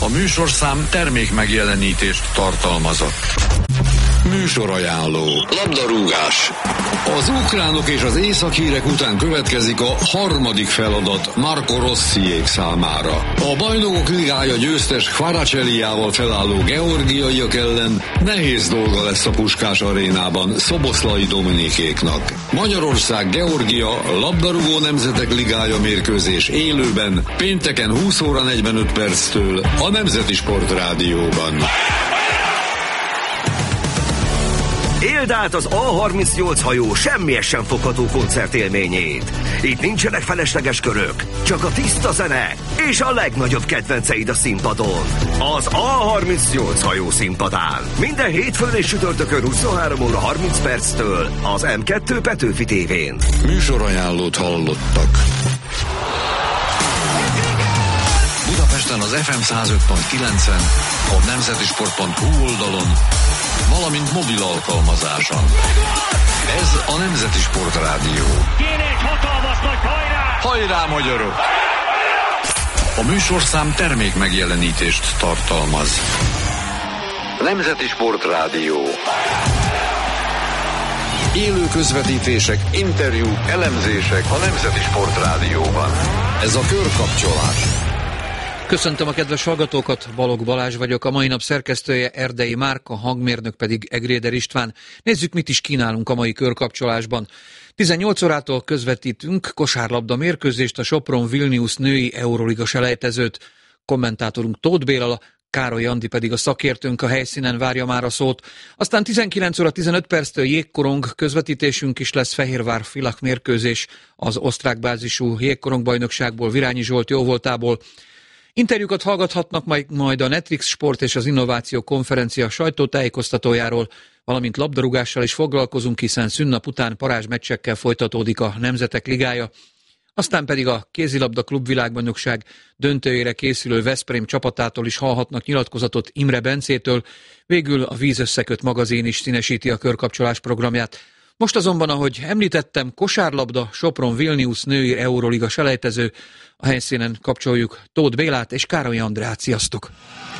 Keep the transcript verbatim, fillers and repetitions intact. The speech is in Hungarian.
A műsorszám termék megjelenítést tartalmazott. Műsorajánló. Labdarúgás. Az ukránok és az észak-írek után következik a harmadik feladat Marco Rossiék számára. A Bajnokok Ligája győztes Kvaracselliával felálló georgiaiak ellen nehéz dolga lesz a Puskás arénában Szoboszlai Dominikéknak. Magyarország-Georgia labdarúgó nemzetek ligája mérkőzés élőben pénteken húsz óra negyvenöt perctől a Nemzeti Sport Rádióban. Éld át az á harmincnyolc hajó semmies sem fogható koncertélményét. Itt nincsenek felesleges körök, csak a tiszta zene és a legnagyobb kedvenceid a színpadon. Az á harmincnyolc hajó színpadán. Minden hétfőn és csütörtökön huszonhárom óra harminc perctől az em kettő Petőfi tévén. Műsorajánlót hallottak. Budapesten az ef em száz öt pont kilencen, a nemzetisport pont hu oldalon, valamint mobil alkalmazáson. Ez a Nemzeti Sport Rádió. Kéne egy hatalmas nagy hajrá! Hajrá, magyarok! A műsorszám termék megjelenítést tartalmaz. Nemzeti Sport Rádió. Élő közvetítések, interjúk, elemzések a Nemzeti Sport Rádióban. Ez a körkapcsolás. Köszöntöm a kedves hallgatókat, Balogh Balázs vagyok, a mai nap szerkesztője Erdei Márka, hangmérnök pedig Egréder István. Nézzük, mit is kínálunk a mai körkapcsolásban. tizennyolc órától közvetítünk kosárlabda mérkőzést, a Sopron-Vilnius női Euroliga selejtezőt. Kommentátorunk Tóth Béla, Károly Andi pedig a szakértőnk a helyszínen várja már a szót. Aztán tizenkilenc óra tizenöt perctől jégkorong közvetítésünk is lesz, Fehérvár-Villach mérkőzés az osztrák bázisú jégkorongbajnokságból, Virányi Zsolt jóvoltából. Interjúkat hallgathatnak majd, majd a Netrix Sport és az Innováció Konferencia sajtótájékoztatójáról, valamint labdarúgással is foglalkozunk, hiszen szünnap után parázsmeccsekkel folytatódik a Nemzetek Ligája. Aztán pedig a kézilabda klubvilágbajnokság döntőjére készülő Veszprém csapatától is hallhatnak nyilatkozatot Imre Bencétől, végül a Víz Összeköt magazin is színesíti a körkapcsolás programját. Most azonban, ahogy említettem, kosárlabda, Sopron-Vilnius női Euroliga selejtező. A helyszínen kapcsoljuk Tóth Bélát és Károly Andrát. Sziasztok!